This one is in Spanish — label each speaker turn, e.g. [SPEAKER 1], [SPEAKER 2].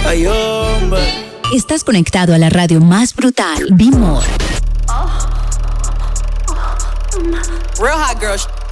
[SPEAKER 1] Ay, hombre.
[SPEAKER 2] Estás conectado a la radio más brutal, Be More.
[SPEAKER 1] Real hot girl.